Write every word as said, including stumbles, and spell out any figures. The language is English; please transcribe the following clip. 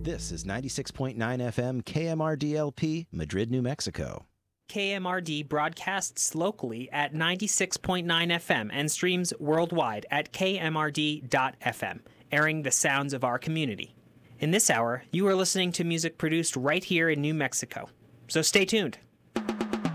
This is ninety-six point nine F M K M R D L P, Madrid, New Mexico. K M R D broadcasts locally at ninety-six point nine F M and streams worldwide at K M R D dot F M, airing the sounds of our community. In this hour, you are listening to music produced right here in New Mexico. So stay tuned.